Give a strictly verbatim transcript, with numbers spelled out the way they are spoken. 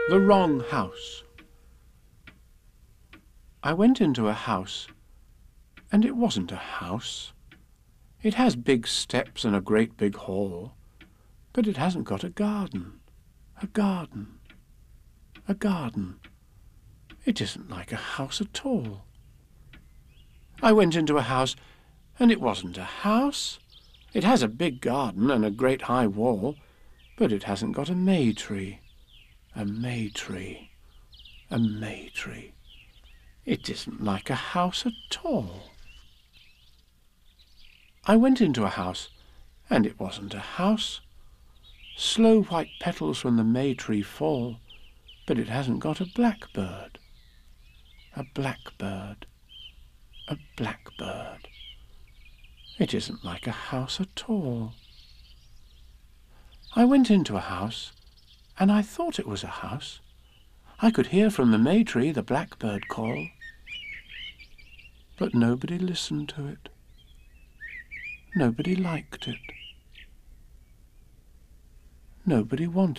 The wrong house. I went into a house, and it wasn't a house. It has big steps and a great big hall, but it hasn't got a garden. A garden. A garden. It isn't like a house at all. I went into a house, and it wasn't a house. It has a big garden and a great high wall, but it hasn't got a may tree. A may tree. A may tree. It isn't like a house at all. I went into a house, and it wasn't a house. Slow white petals from the may tree fall, but it hasn't got a blackbird. A blackbird. A blackbird. It isn't like a house at all. I went into a house, and I thought it was a house. I could hear from the may tree the blackbird call, but nobody listened to it. Nobody liked it. Nobody wanted